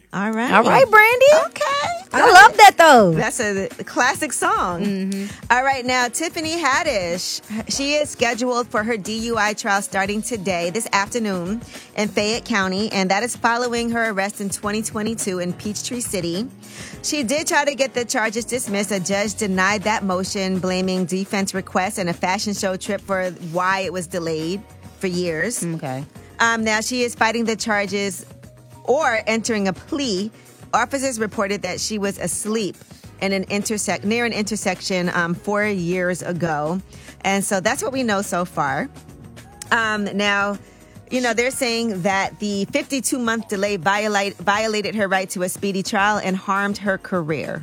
All right. All right, Brandy. Okay. I love that, though. That's a classic song. Mm-hmm. All right, now, Tiffany Haddish. She is scheduled for her DUI trial starting today, this afternoon, in Fayette County, and that is following her arrest in 2022 in Peachtree City. She did try to get the charges dismissed. A judge denied that motion, blaming defense requests and a fashion show trip for why it was delayed for years. Okay. Now, she is fighting the charges or entering a plea. Officers reported that she was asleep in near an intersection 4 years ago. And so that's what we know so far. Now, they're saying that the 52-month delay violated her right to a speedy trial and harmed her career.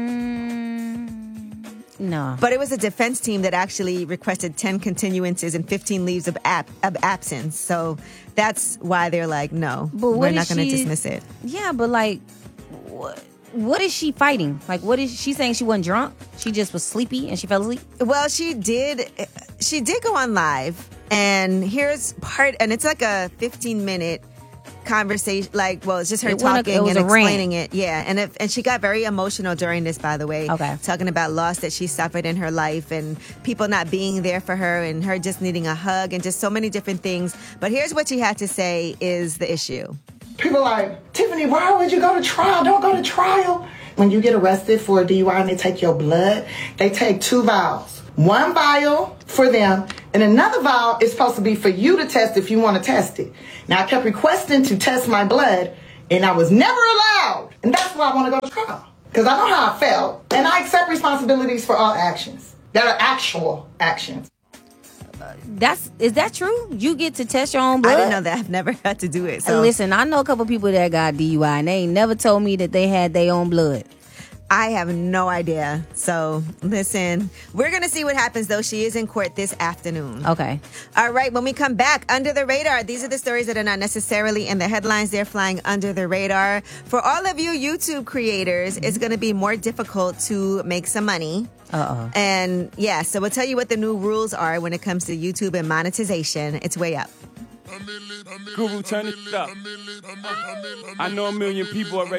No. But it was a defense team that actually requested 10 continuances and 15 leaves of absence. So that's why they're like, no, we're not going to dismiss it. Yeah, but like, what is she fighting? Like, what is she saying? She wasn't drunk? She just was sleepy and she fell asleep? Well, she did go on live, and here's part, and it's like a 15-minute conversation, it's just her talking and explaining it. Yeah, and she got very emotional during this, by the way. Okay. Talking about loss that she suffered in her life and people not being there for her and her just needing a hug and just so many different things. But here's what she had to say is the issue. People like, Tiffany, why would you go to trial? Don't go to trial. When you get arrested for a DUI and they take your blood, they take 2 vials. 1 vial for them, and another vial is supposed to be for you to test if you want to test it. Now, I kept requesting to test my blood, and I was never allowed. And that's why I want to go to trial, because I know how I felt, and I accept responsibilities for all actions that are actual actions. Is that true? You get to test your own blood? I didn't know that. I've never had to do it. So. Listen, I know a couple people that got DUI, and they ain't never told me that they had their own blood. I have no idea. So, listen, we're going to see what happens, though. She is in court this afternoon. Okay. All right. When we come back, under the radar, these are the stories that are not necessarily in the headlines. They're flying under the radar. For all of you YouTube creators, it's going to be more difficult to make some money. Uh-oh. And, yeah, so we'll tell you what the new rules are when it comes to YouTube and monetization. It's way up. Guru, turn it up. I know a million people already